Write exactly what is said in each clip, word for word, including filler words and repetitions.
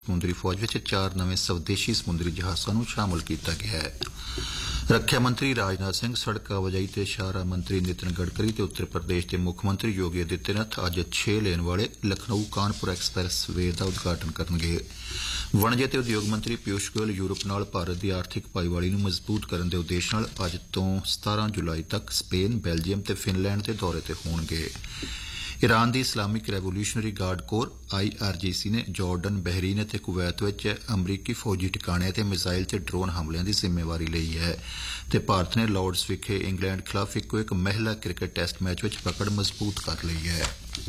ਸਮੁੰਦਰੀ ਫੌਜ ਵਿੱਚ ਚਾਰ ਨਵੇਂ ਸਵਦੇਸ਼ੀ ਸਮੁੰਦਰੀ ਜਹਾਜ਼ਾਂ ਨੂੰ ਸ਼ਾਮਲ ਕੀਤਾ ਗਿਆ ਹੈ। ਰੱਖਿਆ ਮੰਤਰੀ ਰਾਜਨਾਥ ਸਿੰਘ, ਸੜਕ ਆਵਾਜਾਈ ਤੇ ਸ਼ਾਹਰਾਹ ਮੰਤਰੀ ਨਿਤਿਨ ਗਡਕਰੀ ਤੇ ਉੱਤਰ ਪ੍ਰਦੇਸ਼ ਦੇ ਮੁੱਖ ਮੰਤਰੀ ਯੋਗੀ ਆਦਿੱਤਿਆਨਾਥ ਅੱਜ ਛੇ ਲੇਨ ਵਾਲੇ ਲਖਨਊ ਕਾਨਪੁਰ ਐਕਸਪ੍ਰੈਸ ਵੇ ਦਾ ਉਦਘਾਟਨ ਕਰਨਗੇ। ਵਣਜ ਤੇ ਉਦਯੋਗ ਮੰਤਰੀ ਪਿਊਸ਼ ਗੋਇਲ ਯੂਰਪ ਨਾਲ ਭਾਰਤ ਦੀ ਆਰਥਿਕ ਭਾਈਵਾਲੀ ਨੂੰ ਮਜ਼ਬੂਤ ਕਰਨ ਦੇ ਉਦੇਸ਼ ਨਾਲ ਅੱਜ ਤੋਂ ਸਤਾਰਾਂ ਜੁਲਾਈ ਤੱਕ ਸਪੇਨ, ਬੈਲਜੀਅਮ ਤੇ ਫਿਨਲੈਂਡ ਦੇ ਦੌਰੇ ਤੇ ਹੋਣਗੇ। Iran the Islamic revolutionary guard core I R ਜੀ ਸੀ ਨੇ ਜਾਰਡਨ, ਬਹਿਰੀਨ ਅਤੇ ਕੁਵੈਤ ਵਿੱਚ ਅਮਰੀਕੀ ਫੌਜੀ ਟਿਕਾਣਿਆਂ ਤੇ ਮਿਜ਼ਾਈਲ ਤੇ ਡਰੋਨ ਹਮਲਿਆਂ ਦੀ ਜ਼ਿੰਮੇਵਾਰੀ ਲਈ ਹੈ ਤੇ ਭਾਰਤ ਨੇ ਲਾਰਡਸ ਵਿਖੇ ਇੰਗਲੈਂਡ ਖਿਲਾਫ ਇੱਕੋ ਇੱਕ ਮਹਿਲਾ ਕ੍ਰਿਕਟ ਟੈਸਟ ਮੈਚ ਵਿੱਚ ਪਕੜ ਮਜ਼ਬੂਤ ਕਰ ਲਈ ਹੈ।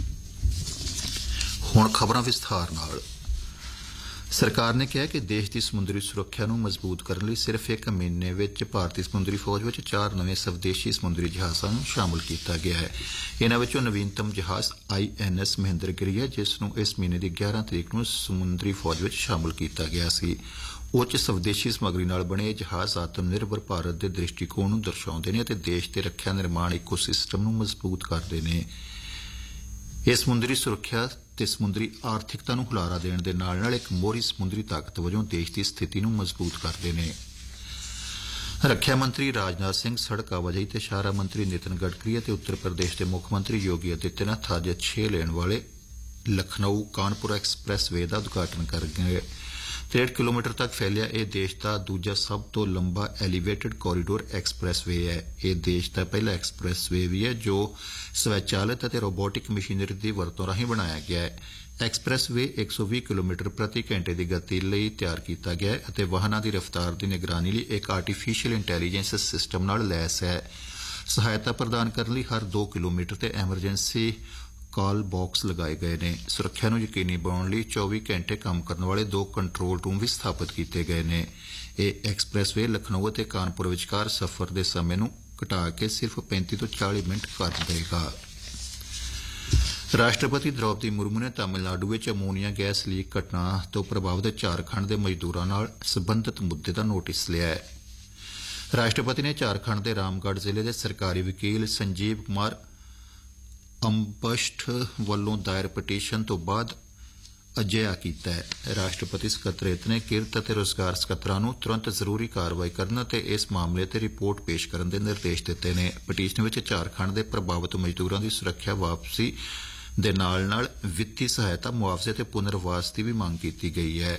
ਹੁਣ ਖਬਰਾਂ ਵਿਸਥਾਰ ਨਾਲ। ਸਰਕਾਰ ਨੇ ਕਿਹਾ ਕਿ ਦੇਸ਼ ਦੀ ਸਮੁੰਦਰੀ ਸੁਰੱਖਿਆ ਨੂੰ ਮਜ਼ਬੂਤ ਕਰਨ ਲਈ ਸਿਰਫ ਇੱਕ ਮਹੀਨੇ ਵਿੱਚ ਭਾਰਤੀ ਸਮੁੰਦਰੀ ਫੌਜ ਵਿੱਚ ਚਾਰ ਨਵੇਂ ਸਵਦੇਸ਼ੀ ਸਮੁੰਦਰੀ ਜਹਾਜ਼ਾਂ ਨੂੰ ਸ਼ਾਮਲ ਕੀਤਾ ਗਿਆ ਹੈ। ਇਨ੍ਹਾਂ ਵਿੱਚੋਂ ਨਵੀਨਤਮ ਜਹਾਜ਼ ਆਈ ਐਨ ਐਸ ਮਹਿੰਦਰਗਿਰੀ ਹੈ, ਜਿਸ ਨੂੰ ਇਸ ਮਹੀਨੇ ਦੀ ਗਿਆਰਾਂ ਤਰੀਕ ਨੂੰ ਸਮੁੰਦਰੀ ਫੌਜ ਵਿੱਚ ਸ਼ਾਮਲ ਕੀਤਾ ਗਿਆ ਸੀ। ਉੱਚ ਸਵਦੇਸ਼ੀ ਸਮੱਗਰੀ ਨਾਲ ਬਣੇ ਇਹ ਜਹਾਜ਼ ਆਤਮ ਨਿਰਭਰ ਭਾਰਤ ਦੇ ਦ੍ਰਿਸ਼ਟੀਕੋਣ ਨੂੰ ਦਰਸਾਉਂਦੇ ਨੇ ਅਤੇ ਦੇਸ਼ ਦੇ ਰੱਖਿਆ ਨਿਰਮਾਣ ਇਕੋ ਸਿਸਟਮ ਨੂੰ ਮਜ਼ਬੂਤ ਕਰਦੇ ਨੇ। ਇਹ ਸਮੁੰਦਰੀ ਸੁਰੱਖਿਆ ਤੇ ਸਮੁੰਦਰੀ ਆਰਥਿਕਤਾ ਨੂੰ ਹੁਲਾਰਾ ਦੇਣ ਦੇ ਨਾਲ ਨਾਲ ਇੱਕ ਮੋਹਰੀ ਸਮੁੰਦਰੀ ਤਾਕਤ ਵਜੋਂ ਦੇਸ਼ ਦੀ ਸਥਿਤੀ ਨੂੰ ਮਜ਼ਬੂਤ ਕਰਦੇ ਨੇ। ਰੱਖਿਆ ਮੰਤਰੀ ਰਾਜਨਾਥ ਸਿੰਘ, ਸੜਕ ਆਵਾਜਾਈ ਤੇ ਸ਼ਾਹਰਾਹ ਮੰਤਰੀ ਨਿਤਿਨ ਗਡਕਰੀ ਅਤੇ ਉੱਤਰ ਪ੍ਰਦੇਸ਼ ਦੇ ਮੁੱਖ ਮੰਤਰੀ ਯੋਗੀ ਆਦਿੱਤਿਆਨਾਥ ਅੱਜ ਛੇ ਲੇਨ ਵਾਲੇ ਲਖਨਊ ਕਾਨਪੁਰ ਐਕਸਪ੍ਰੈਸ ਵੇ ਦਾ ਉਦਘਾਟਨ ਕਰਨਗੇ। ਤਿਰੇਹਠ ਕਿਲੋਮੀਟਰ ਤੱਕ ਫੈਲਿਆ ਇਹ ਦੇਸ਼ ਦਾ ਦੂਜਾ ਸਭ ਤੋਂ ਲੰਬਾ ਐਲੀਵੇਟਡ ਕੋਰੀਡੋਰ ਐਕਸਪ੍ਰੈਸ ਵੇ ਹੈ। ਇਹ ਦੇਸ਼ ਦਾ ਪਹਿਲਾ ਐਕਸਪ੍ਰੈਸ ਵੇ ਵੀ ਹੈ ਜੋ ਸਵੈਚਾਲਿਤ ਅਤੇ ਰੋਬੋਟਿਕ ਮਸ਼ੀਨਰੀ ਦੀ ਵਰਤੋਂ ਰਾਹੀਂ ਬਣਾਇਆ ਗਿਆ ਹੈ। ਐਕਸਪ੍ਰੈਸ ਵੇ ਇੱਕ ਸੌ ਵੀਹ ਕਿਲੋਮੀਟਰ ਪ੍ਰਤੀ ਘੰਟੇ ਦੀ ਗਤੀ ਲਈ ਤਿਆਰ ਕੀਤਾ ਗਿਆ ਹੈ ਅਤੇ ਵਾਹਨਾਂ ਦੀ ਰਫ਼ਤਾਰ ਦੀ ਨਿਗਰਾਨੀ ਲਈ ਇੱਕ ਆਰਟੀਫੀਸ਼ੀਅਲ ਇੰਟੈਲੀਜੈਂਸ ਸਿਸਟਮ ਨਾਲ ਲੈਸ ਹੈ। ਸਹਾਇਤਾ ਪ੍ਰਦਾਨ ਕਰਨ ਲਈ ਹਰ ਦੋ ਕਿਲੋਮੀਟਰ ਤੇ ਐਮਰਜੈਂਸੀ ਕਾਲ ਬਾਕਸ ਲਗਾਏ ਗਏ ਨੇ। ਸੁਰੱਖਿਆ ਨੂੰ ਯਕੀਨੀ ਬਣਾਉਣ ਲਈ ਚੌਵੀ ਘੰਟੇ ਕੰਮ ਕਰਨ ਵਾਲੇ ਦੋ ਕੰਟਰੋਲ ਰੂਮ ਵੀ ਸਥਾਪਿਤ ਕੀਤੇ ਗਏ ਨੇ। ਇਹ ਐਕਸਪ੍ਰੈਸ ਵੇ ਲਖਨਊ ਅਤੇ ਕਾਨਪੁਰ ਵਿਚਕਾਰ ਸਫ਼ਰ ਦੇ ਸਮੇਂ ਨੂੰ ਘਟਾ ਕੇ ਸਿਰਫ ਪੈਂਤੀ ਤੋਂ ਚਾਲੀ ਮਿੰਟ ਕਰ ਦੇਵੇਗਾ। ਰਾਸ਼ਟਰਪਤੀ ਦ੍ਰੌਪਦੀ ਮੁਰਮੂ ਨੇ ਤਾਮਿਲਨਾਡੂ ਵਿੱਚ ਅਮੋਨੀਆ ਗੈਸ ਲੀਕ ਘਟਨਾ ਤੋਂ ਪ੍ਰਭਾਵਿਤ ਝਾਰਖੰਡ ਦੇ ਮਜ਼ਦੂਰਾਂ ਨਾਲ ਸਬੰਧਤ ਮੁੱਦੇ ਦਾ ਨੋਟਿਸ ਲਿਆ ਹੈ। ਰਾਸ਼ਟਰਪਤੀ ਨੇ ਝਾਰਖੰਡ ਦੇ ਰਾਮਗੜ੍ਹ ਜ਼ਿਲ੍ਹੇ ਦੇ ਸਰਕਾਰੀ ਵਕੀਲ ਸੰਜੀਵ ਕੁਮਾਰ ਅੰਬਸ਼ਟ ਵੱਲੋਂ ਦਾਇਰ ਪਟੀਸ਼ਨ ਤੋਂ ਬਾਅਦ ਅਜਿਹਾ ਕੀਤਾ ਹੈ। ਰਾਸ਼ਟਰਪਤੀ ਸਕੱਤਰੇਤ ਨੇ ਕਿਰਤ ਅਤੇ ਰੁਜ਼ਗਾਰ ਸਕੱਤਰਾਂ ਨੂੰ ਤੁਰੰਤ ਜ਼ਰੂਰੀ ਕਾਰਵਾਈ ਕਰਨ ਅਤੇ ਇਸ ਮਾਮਲੇ ਤੇ ਰਿਪੋਰਟ ਪੇਸ਼ ਕਰਨ ਦੇ ਨਿਰਦੇਸ਼ ਦਿੱਤੇ ਨੇ। ਪਟੀਸ਼ਨ ਵਿੱਚ ਝਾਰਖੰਡ ਦੇ ਪ੍ਰਭਾਵਿਤ ਮਜ਼ਦੂਰਾਂ ਦੀ ਸੁਰੱਖਿਆ, ਵਾਪਸੀ ਦੇ ਨਾਲ ਨਾਲ ਵਿੱਤੀ ਸਹਾਇਤਾ, ਮੁਆਵਜ਼ੇ ਤੇ ਪੁਨਰਵਾਸ ਦੀ ਵੀ ਮੰਗ ਕੀਤੀ ਗਈ ਹੈ।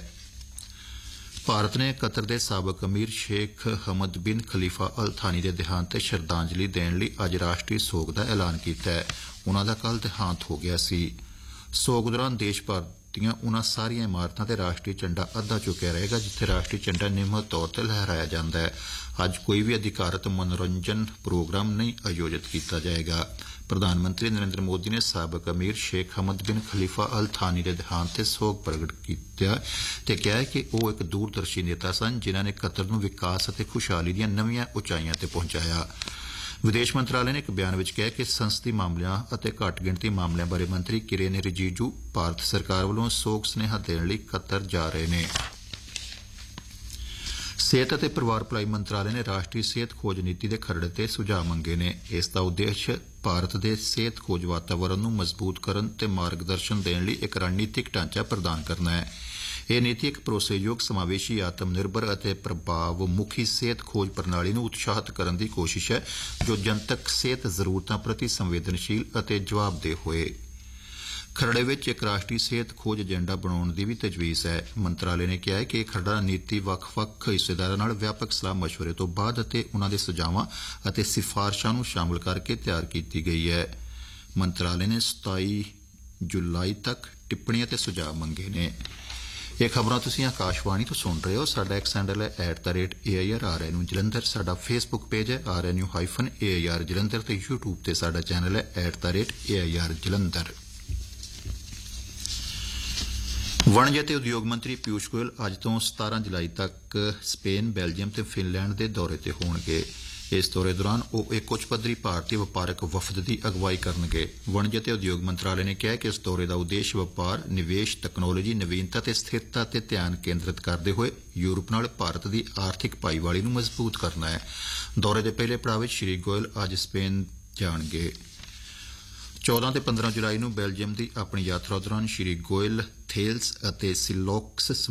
ਭਾਰਤ ਨੇ ਕਤਰ ਦੇ ਸਾਬਕ ਅਮੀਰ ਸ਼ੇਖ ਹਮਦ ਬਿਨ ਖਲੀਫਾ ਅਲ ਥਾਨੀ ਦੇ ਦੇਹਾਂਤ ਤੇ ਸ਼ਰਧਾਂਜਲੀ ਦੇਣ ਲਈ ਅੱਜ ਰਾਸ਼ਟਰੀ ਸੋਗ ਦਾ ਐਲਾਨ ਕੀਤਾ ਹੈ। ਉਨ੍ਹਾਂ ਦਾ ਕੱਲ੍ਹ ਦੇਹਾਂਤ ਹੋ ਗਿਆ ਸੀ। ਸੋਗ ਦੌਰਾਨ ਦੇਸ਼ ਭਰ ਦੀਆਂ ਉਨ੍ਹਾਂ ਸਾਰੀਆਂ ਇਮਾਰਤਾਂ ਤੇ ਰਾਸ਼ਟਰੀ ਝੰਡਾ ਅੱਧਾ ਝੁਕਿਆ ਰਹੇਗਾ ਜਿੱਥੇ ਰਾਸ਼ਟਰੀ ਝੰਡਾ ਨਿਯਮਤ ਤੌਰ ਤੇ ਲਹਿਰਾਇਆ ਜਾਂਦਾ ਹੈ। ਅੱਜ ਕੋਈ ਵੀ ਅਧਿਕਾਰਤ ਮਨੋਰੰਜਨ ਪ੍ਰੋਗਰਾਮ ਨਹੀਂ ਆਯੋਜਿਤ ਕੀਤਾ ਜਾਏਗਾ। ਪ੍ਰਧਾਨ ਮੰਤਰੀ ਨਰਿੰਦਰ ਮੋਦੀ ਨੇ ਸਾਬਕ ਅਮੀਰ ਸ਼ੇਖ ਹਮਦ ਬਿਨ ਖਲੀਫਾ ਅਲ ਥਾਨੀ ਦੇ ਦੇਹਾਂਤ ਤੇ ਸੋਗ ਪ੍ਰਗਟ ਕੀਤਾ ਤੇ ਕਿਹਾ ਕਿ ਉਹ ਇੱਕ ਦੂਰਦਰਸ਼ੀ ਨੇਤਾ ਸਨ ਜਿਨ੍ਹਾਂ ਨੇ ਕਤਰ ਨੂੰ ਵਿਕਾਸ ਅਤੇ ਖੁਸ਼ਹਾਲੀ ਦੀਆਂ ਨਵੀਆਂ ਉਚਾਈਆਂ ਤੇ ਪਹੁੰਚਾਇਆ। ਵਿਦੇਸ਼ ਮੰਤਰਾਲੇ ਨੇ ਇੱਕ ਬਿਆਨ ਵਿੱਚ ਕਿਹਾ ਕਿ ਸੰਸਦੀ ਮਾਮਲਿਆਂ ਅਤੇ ਘੱਟ ਗਿਣਤੀ ਮਾਮਲਿਆਂ ਬਾਰੇ ਮੰਤਰੀ ਕਿਰੇਨ ਰਿਜੀਜੂ ਭਾਰਤ ਸਰਕਾਰ ਵੱਲੋਂ ਸੋਗ ਸੁਨੇਹਾ ਦੇਣ ਲਈ ਕਤਰ ਜਾ ਰਹੇ ਨੇ। ਸਿਹਤ ਅਤੇ ਪਰਿਵਾਰ ਭਲਾਈ ਮੰਤਰਾਲੇ ਨੇ ਰਾਸ਼ਟਰੀ ਸਿਹਤ ਖੋਜ ਨੀਤੀ ਦੇ ਖਰੜੇ ਤੇ ਸੁਝਾਅ ਮੰਗੇ ਨੇ। ਇਸ ਦਾ ਉਦੇਸ਼ ਭਾਰਤ ਦੇ ਸਿਹਤ ਖੋਜ ਵਾਤਾਵਰਣ ਨੂੰ ਮਜ਼ਬੂਤ ਕਰਨ ਤੇ ਮਾਰਗਦਰਸ਼ਨ ਦੇਣ ਲਈ ਇੱਕ ਰਣਨੀਤਿਕ ਢਾਂਚਾ ਪ੍ਰਦਾਨ ਕਰਨਾ ਹੈ। ਇਹ ਨੀਤੀ ਇੱਕ ਭਰੋਸੇਯੋਗ, ਸਮਾਵੇਸ਼ੀ, ਆਤਮ ਨਿਰਭਰ ਅਤੇ ਪ੍ਰਭਾਵ ਮੁਖੀ ਸਿਹਤ ਖੋਜ ਪ੍ਰਣਾਲੀ ਨੂੰ ਉਤਸ਼ਾਹਿਤ ਕਰਨ ਦੀ ਕੋਸ਼ਿਸ਼ ਹੈ ਜੋ ਜਨਤਕ ਸਿਹਤ ਜ਼ਰੂਰਤਾਂ ਪ੍ਰਤੀ ਸੰਵੇਦਨਸ਼ੀਲ ਅਤੇ ਜਵਾਬਦੇਹ ਹੋਏ। ਖਰੜੇ ਵਿੱਚ ਇੱਕ ਰਾਸ਼ਟਰੀ ਸਿਹਤ ਖੋਜ ਏਜੰਡਾ ਬਣਾਉਣ ਦੀ ਵੀ ਤਜਵੀਜ਼ ਹੈ। ਮੰਤਰਾਲੇ ਨੇ ਕਿਹਾ ਹੈ ਕਿ ਇਹ ਖਰੜਾ ਨੀਤੀ ਵੱਖ-ਵੱਖ ਹਿੱਸੇਦਾਰਾਂ ਨਾਲ ਵਿਆਪਕ ਸਲਾਹ ਮਸ਼ਵਰੇ ਤੋਂ ਬਾਅਦ ਅਤੇ ਉਨ੍ਹਾਂ ਦੇ ਸੁਝਾਵਾਂ ਅਤੇ ਸਿਫਾਰਸ਼ਾਂ ਨੂੰ ਸ਼ਾਮਲ ਕਰਕੇ ਤਿਆਰ ਕੀਤੀ ਗਈ ਹੈ। ਮੰਤਰਾਲੇ ਨੇ ਸਤਾਈ ਜੁਲਾਈ ਤੱਕ ਟਿੱਪਣੀਆਂ ਤੇ ਸੁਝਾਅ ਮੰਗੇ ਨੇ। ਇਹ ਖਬਰਾਂ ਤੁਸੀਂ ਆਕਾਸ਼ਵਾਣੀ ਤੋਂ ਸੁਣ ਰਹੇ ਹੋ। ਸਾਡਾ ਐਕਸ ਹੈਂਡਲ ਹੈ at the rate A I R R N U Jalandhar. ਸਾਡਾ ਫੇਸਬੁੱਕ ਪੇਜ ਹੈ R N U hyphen A I R Jalandhar ਤੇ ਯੂਟਿਊਬ ਤੇ ਸਾਡਾ ਚੈਨਲ ਹੈ at the rate A I R Jalandhar. ਵਣਜ ਅਤੇ ਉਦਯੋਗ ਮੰਤਰੀ ਪਿਊਸ਼ ਗੋਇਲ ਅੱਜ ਤੋਂ ਸਤਾਰਾਂ ਜੁਲਾਈ ਤੱਕ ਸਪੇਨ, ਬੈਲਜੀਅਮ ਤੇ ਫਿਨਲੈਂਡ ਦੇ ਦੌਰੇ ਤੇ ਹੋਣਗੇ। ਇਸ ਦੌਰੇ ਦੌਰਾਨ ਉਹ ਇੱਕ ਉੱਚ ਪੱਧਰੀ ਭਾਰਤੀ ਵਪਾਰਕ ਵਫਦ ਦੀ ਅਗਵਾਈ ਕਰਨਗੇ। ਵਣਜ ਅਤੇ ਉਦਯੋਗ ਮੰਤਰਾਲੇ ਨੇ ਕਿਹਾ ਕਿ ਇਸ ਦੌਰੇ ਦਾ ਉਦੇਸ਼ ਵਪਾਰ, ਨਿਵੇਸ਼, ਤਕਨਾਲੋਜੀ, ਨਵੀਨਤਾ ਤੇ ਸਥਿਰਤਾ ਤੇ ਧਿਆਨ ਕੇਂਦਰਿਤ ਕਰਦੇ ਹੋਏ ਯੂਰਪ ਨਾਲ ਭਾਰਤ ਦੀ ਆਰਥਿਕ ਭਾਈਵਾਲੀ ਨੂੰ ਮਜ਼ਬੂਤ ਕਰਨਾ ਹੈ। ਦੌਰੇ ਦੇ ਪਹਿਲੇ ਪੜਾਅ ਵਿੱਚ ਸ੍ਰੀ ਗੋਇਲ ਅੱਜ ਸਪੇਨ ਜਾਣਗੇ। ਚੌਦਾਂ ਤੇ ਪੰਦਰਾਂ ਜੁਲਾਈ ਨੂੰ ਬੈਲਜੀਅਮ ਦੀ ਆਪਣੀ ਯਾਤਰਾ ਦੌਰਾਨ ਸ਼੍ਰੀ ਗੋਇਲ ਥੇਲਸ ਅਤੇ ਸਿਲੋਕਸ